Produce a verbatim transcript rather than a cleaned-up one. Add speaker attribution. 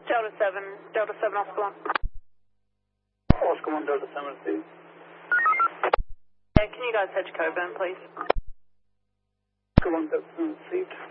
Speaker 1: Delta seven, Delta seven, Oscar one.
Speaker 2: Oscar one, Delta seven, received.
Speaker 1: Yeah, can you guys head to Coburn, please?
Speaker 2: Oscar one, Delta seven, received.